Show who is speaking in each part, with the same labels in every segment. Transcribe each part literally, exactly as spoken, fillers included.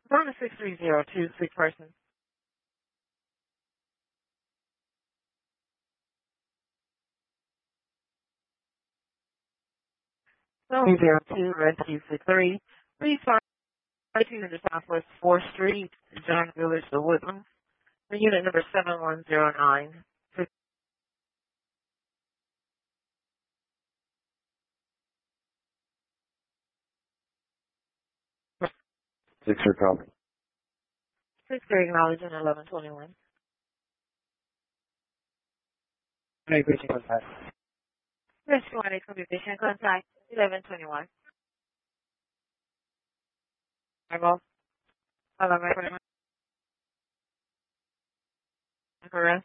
Speaker 1: Zone six three zero two, sick person. Zone zero two, rescue six three. Please find two hundred Southwest fourth Street, John Village, The Woodlands. The unit number seven one zero nine.
Speaker 2: Six for copy.
Speaker 1: six three acknowledging eleven twenty-one.
Speaker 2: Hey, patient contact.
Speaker 1: Rescue one eight communication contact eleven twenty-one. Eyeball. eleven twenty-one. Arrest.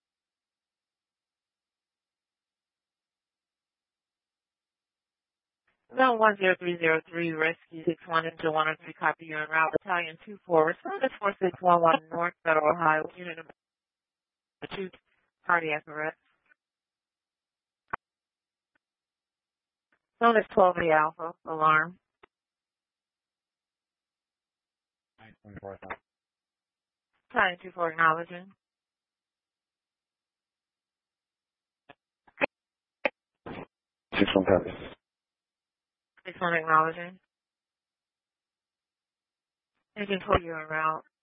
Speaker 1: Zone one zero three zero three, rescue six one into one oh three, copy you en route, battalion two four, responders four six one one, North Federal Highway, unit number two, cardiac arrest. Zone is twelve A Alpha, alarm. Battalion two four, acknowledging.
Speaker 2: Six one copy.
Speaker 1: six one, acknowledging. Agent told you en route.